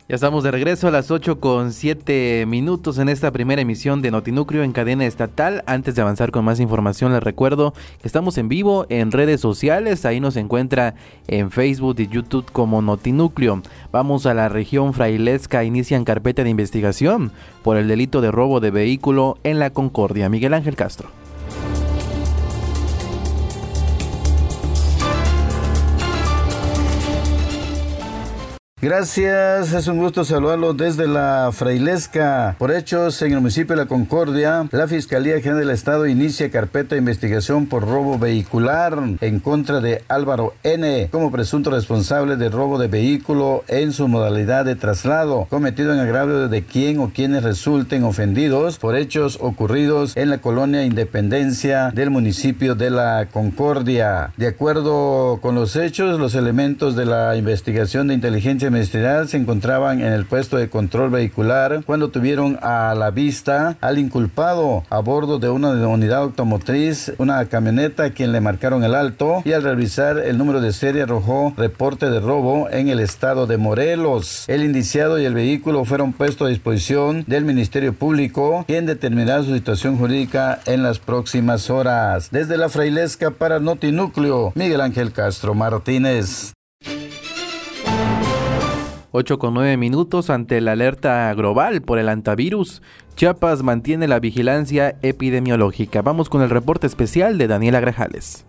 Ya estamos de regreso a las 8:07 en esta primera emisión de Notinúcleo en cadena estatal. Antes de avanzar con más información, les recuerdo que estamos en vivo en redes sociales. Ahí nos encuentra en Facebook y YouTube como Notinúcleo. Vamos a la región frailesca. Inician carpeta de investigación por el delito de robo de vehículo en La Concordia. Miguel Ángel Castro. Gracias, es un gusto saludarlos desde la Frailesca. Por hechos en el municipio de La Concordia, la Fiscalía General del Estado inicia carpeta de investigación por robo vehicular en contra de Álvaro N. como presunto responsable de robo de vehículo en su modalidad de traslado, cometido en agravio de quien o quienes resulten ofendidos por hechos ocurridos en la colonia Independencia del municipio de La Concordia. De acuerdo con los hechos, los elementos de la investigación de inteligencia ministerial se encontraban en el puesto de control vehicular cuando tuvieron a la vista al inculpado a bordo de una unidad automotriz, una camioneta a quien le marcaron el alto, y al revisar el número de serie arrojó reporte de robo en el estado de Morelos. El indiciado y el vehículo fueron puestos a disposición del Ministerio Público, quien determinará su situación jurídica en las próximas horas. Desde la Frailesca para Notinúcleo, Miguel Ángel Castro Martínez. 8:09 ante la alerta global por el hantavirus. Chiapas mantiene la vigilancia epidemiológica. Vamos con el reporte especial de Daniela Grajales.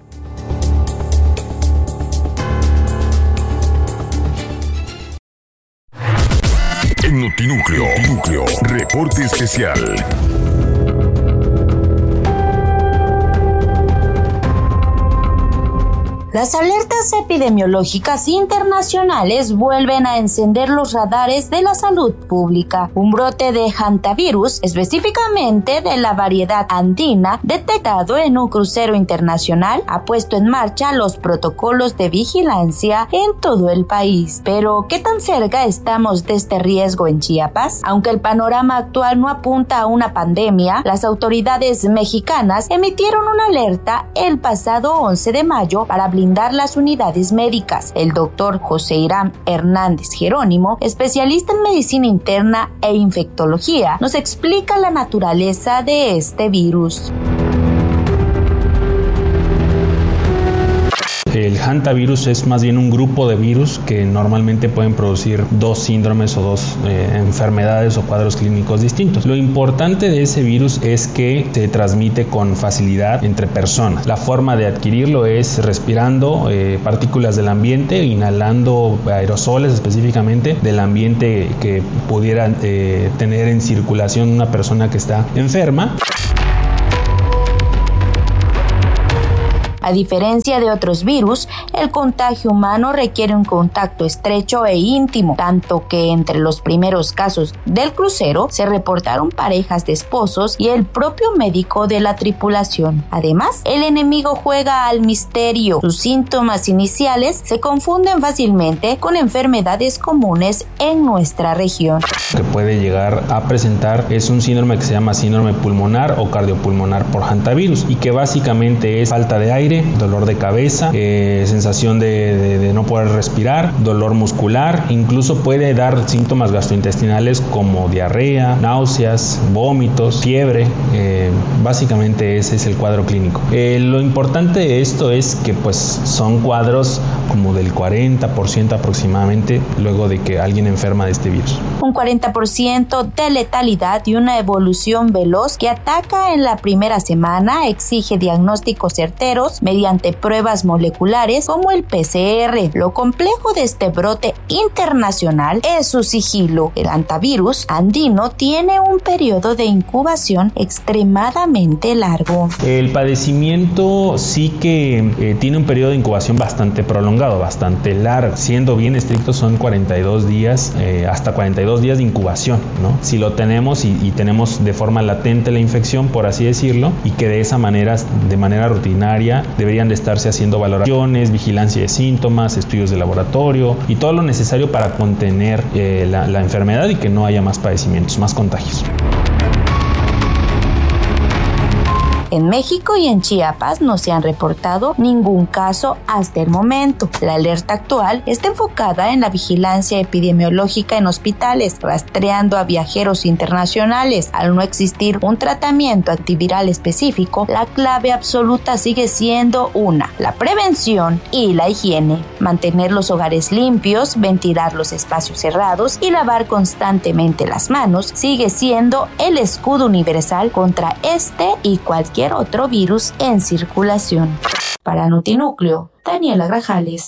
En Notinúcleo, reporte especial. Las alertas epidemiológicas internacionales vuelven a encender los radares de la salud pública. Un brote de hantavirus, específicamente de la variedad andina, detectado en un crucero internacional, ha puesto en marcha los protocolos de vigilancia en todo el país. Pero, ¿qué tan cerca estamos de este riesgo en Chiapas? Aunque el panorama actual no apunta a una pandemia, las autoridades mexicanas emitieron una alerta el pasado 11 de mayo para blindar las unidades médicas. El doctor José Irán Hernández Jerónimo, especialista en medicina interna e infectología, nos explica la naturaleza de este virus. El hantavirus es más bien un grupo de virus que normalmente pueden producir dos síndromes o dos enfermedades o cuadros clínicos distintos. Lo importante de ese virus es que se transmite con facilidad entre personas. La forma de adquirirlo es respirando partículas del ambiente, inhalando aerosoles específicamente del ambiente que pudiera tener en circulación una persona que está enferma. A diferencia de otros virus, el contagio humano requiere un contacto estrecho e íntimo, tanto que entre los primeros casos del crucero se reportaron parejas de esposos y el propio médico de la tripulación. Además, el enemigo juega al misterio. Sus síntomas iniciales se confunden fácilmente con enfermedades comunes en nuestra región. Lo que puede llegar a presentar es un síndrome que se llama síndrome pulmonar o cardiopulmonar por hantavirus y que básicamente es falta de aire, dolor de cabeza, sensación de no poder respirar, dolor muscular, incluso puede dar síntomas gastrointestinales como diarrea, náuseas, vómitos, fiebre. Básicamente ese es el cuadro clínico. Lo importante de esto es que pues son cuadros como del 40% aproximadamente luego de que alguien enferma de este virus. Un 40% de letalidad y una evolución veloz que ataca en la primera semana, exige diagnósticos certeros mediante pruebas moleculares como el PCR. Lo complejo de este brote internacional es su sigilo. El hantavirus andino tiene un periodo de incubación extremadamente largo. El padecimiento sí que tiene un periodo de incubación bastante prolongado, bastante largo. Siendo bien estrictos son 42 días, hasta 42 días de incubación, ¿no? Si lo tenemos y tenemos de forma latente la infección, por así decirlo, y que de esa manera, de manera rutinaria, deberían de estarse haciendo valoraciones, vigilancia de síntomas, estudios de laboratorio y todo lo necesario para contener la enfermedad y que no haya más padecimientos, más contagios. En México y en Chiapas no se han reportado ningún caso hasta el momento. La alerta actual está enfocada en la vigilancia epidemiológica en hospitales, rastreando a viajeros internacionales. Al no existir un tratamiento antiviral específico, la clave absoluta sigue siendo la prevención y la higiene. Mantener los hogares limpios, ventilar los espacios cerrados y lavar constantemente las manos sigue siendo el escudo universal contra este y cualquier otro virus en circulación. Para Notinúcleo, Daniela Grajales.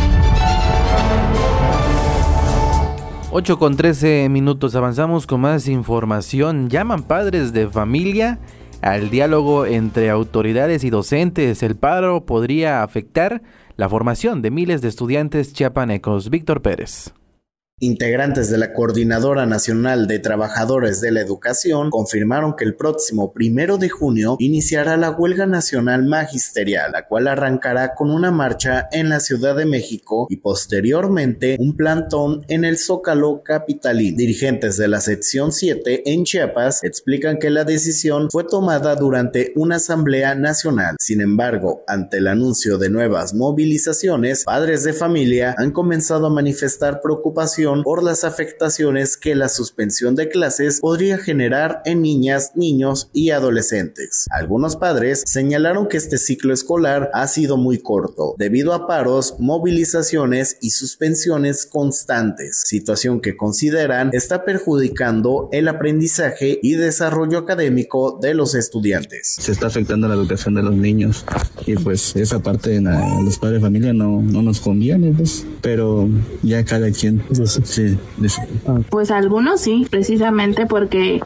8:13, avanzamos con más información. Llaman padres de familia al diálogo entre autoridades y docentes. El paro podría afectar la formación de miles de estudiantes chiapanecos. Víctor Pérez. Integrantes de la Coordinadora Nacional de Trabajadores de la Educación confirmaron que el próximo 1 de junio iniciará la huelga nacional magisterial, la cual arrancará con una marcha en la Ciudad de México y posteriormente un plantón en el Zócalo capitalino. Dirigentes de la sección 7 en Chiapas explican que la decisión fue tomada durante una asamblea nacional. Sin embargo, ante el anuncio de nuevas movilizaciones, padres de familia han comenzado a manifestar preocupación por las afectaciones que la suspensión de clases podría generar en niñas, niños y adolescentes. Algunos padres señalaron que este ciclo escolar ha sido muy corto, debido a paros, movilizaciones y suspensiones constantes, situación que consideran está perjudicando el aprendizaje y desarrollo académico de los estudiantes. Se está afectando la educación de los niños y pues esa parte a los padres de familia no nos conviene, pues, pero ya cada quien. Sí. Pues algunos sí, precisamente porque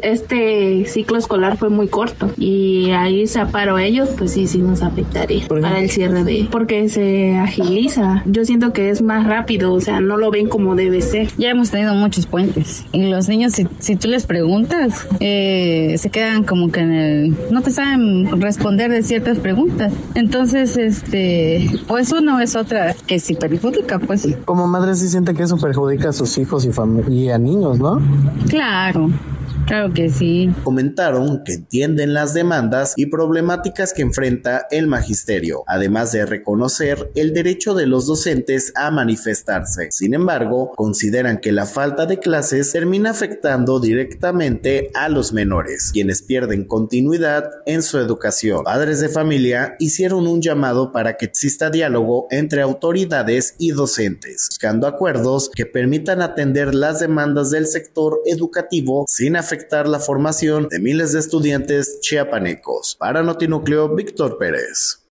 este ciclo escolar fue muy corto y ahí se paró ellos, pues sí nos afectaría para el cierre porque se agiliza. Yo siento que es más rápido, o sea, no lo ven como debe ser. Ya hemos tenido muchos puentes y los niños, si tú les preguntas, se quedan como que no te saben responder de ciertas preguntas. Entonces, pues uno es otra que sí perjudica, pues. Como madre sí siente que eso perjudica a sus hijos y a niños, ¿no? Claro que sí. Comentaron que entienden las demandas y problemáticas que enfrenta el magisterio, además de reconocer el derecho de los docentes a manifestarse. Sin embargo, consideran que la falta de clases termina afectando directamente a los menores, quienes pierden continuidad en su educación. Padres de familia hicieron un llamado para que exista diálogo entre autoridades y docentes, buscando acuerdos que permitan atender las demandas del sector educativo sin afectar la formación de miles de estudiantes chiapanecos. Para Notinúcleo, Víctor Pérez.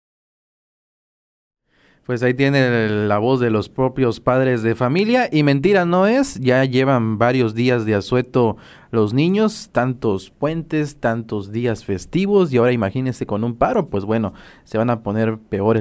Pues ahí tiene la voz de los propios padres de familia, y mentira no es, ya llevan varios días de asueto los niños, tantos puentes, tantos días festivos, y ahora imagínense con un paro, pues bueno, se van a poner peores